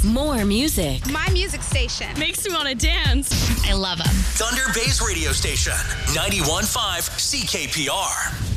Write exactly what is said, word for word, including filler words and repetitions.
More music. My music station. Makes me want to dance. I love them. Thunder Bay's radio station, ninety-one point five C K P R.